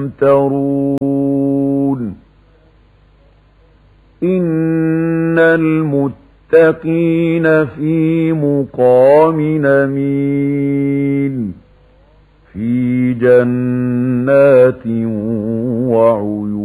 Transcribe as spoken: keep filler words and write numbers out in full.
يمترون إن المتقين في مقام أمين في جنات وعيون